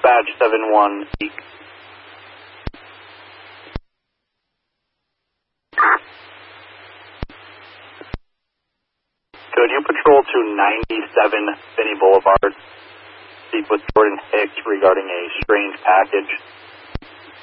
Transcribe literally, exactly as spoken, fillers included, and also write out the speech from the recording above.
dispatch seven one. Could you patrol to ninety-seven Finney Boulevard? Speak with Jordan Hicks regarding a strange package.